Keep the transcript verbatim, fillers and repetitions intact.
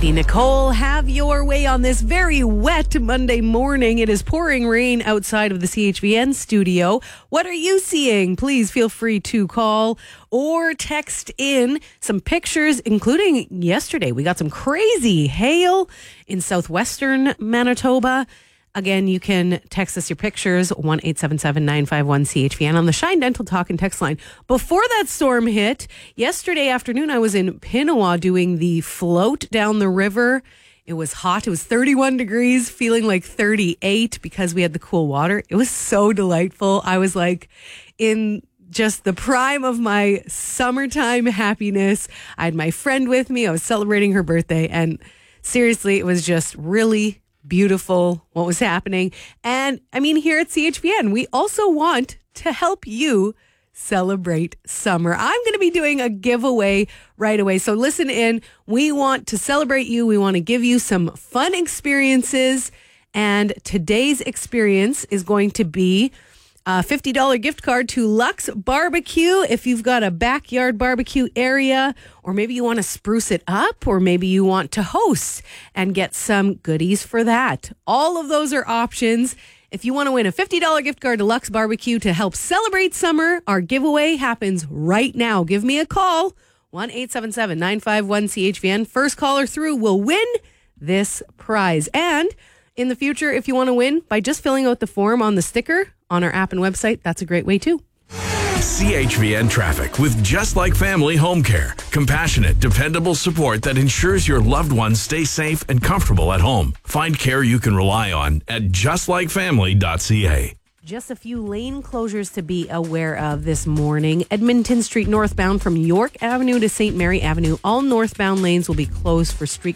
Nicole, have your way on this very wet Monday morning. It is pouring rain outside of the C H V N studio. What are you seeing? Please feel free to call or text in some pictures, including yesterday. We got some crazy hail in southwestern Manitoba. Again, you can text us your pictures, one eight seven seven, nine five one, C H V N on the Shine Dental Talk and text line. Before that storm hit, yesterday afternoon, I was in Pinawa doing the float down the river. It was hot. It was thirty-one degrees, feeling like thirty-eight because we had the cool water. It was so delightful. I was like in just the prime of my summertime happiness. I had my friend with me. I was celebrating her birthday. And seriously, it was just really beautiful what was happening. And I mean, here at C H V N, we also want to help you celebrate summer. I'm going to be doing a giveaway right away. So listen in. We want to celebrate you. We want to give you some fun experiences. And today's experience is going to be a fifty dollars gift card to Lux Barbecue. If you've got a backyard barbecue area, or maybe you want to spruce it up, or maybe you want to host and get some goodies for that. All of those are options. If you want to win a fifty dollars gift card to Lux Barbecue to help celebrate summer, our giveaway happens right now. Give me a call, one eight seven seven, nine five one, C H V N. First caller through will win this prize. And in the future, if you want to win by just filling out the form on the sticker on our app and website, that's a great way too. C H V N Traffic with Just Like Family Home Care. Compassionate, dependable support that ensures your loved ones stay safe and comfortable at home. Find care you can rely on at just like family dot c a. Just a few lane closures to be aware of this morning. Edmonton Street northbound from York Avenue to Saint Mary Avenue. All northbound lanes will be closed for street